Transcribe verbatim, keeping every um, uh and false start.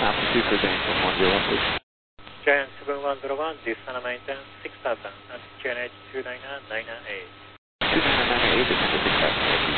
altitude for Giant seven one zero, please. Giant seven one zero one, descend maintenance six thousand at G N H two nine nine eight. two nine nine eight, descend to six thousand.